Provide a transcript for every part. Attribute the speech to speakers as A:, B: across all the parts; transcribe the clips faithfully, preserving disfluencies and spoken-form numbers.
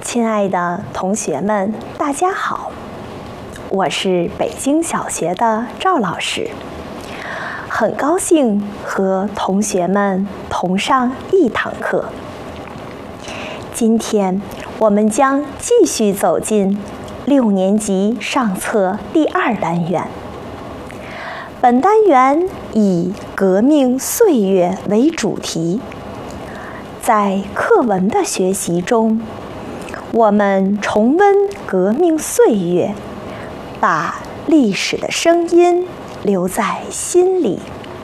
A: 亲爱的同学们，大家好，我是北京小学的赵老师，很高兴和同学们同上一堂课。今天我们将继续走进六年级上册第二单元。本单元以革命岁月为主题，在课文的学习中，我们重温革命岁月，把历史的声音留在心里。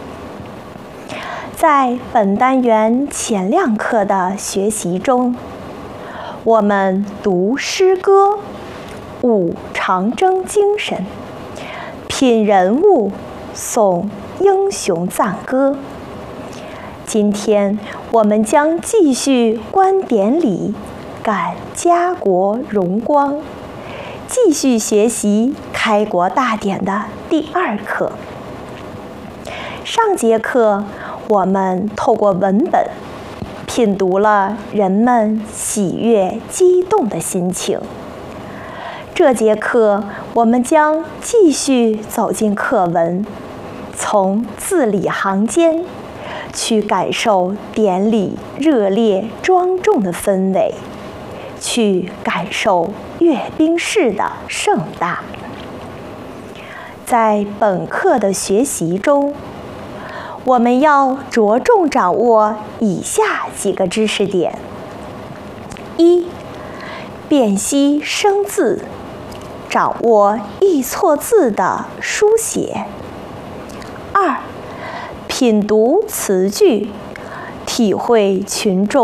A: 在本单元前两课的学习中，我们读诗歌，悟长征精神，品人物，诵英雄赞歌。今天我们将继续观典礼，感家国荣光，继续学习开国大典的第二课。上节课我们透过文本品读了人们喜悦激动的心情。这节课我们将继续走进课文，从字里行间去感受典礼热烈庄重的氛围，去感受阅兵式的盛大。在本课的学习中，我们要着重掌握以下几个知识点：一、辨析生字，掌握易错字的书写；二、品读词句，体会群众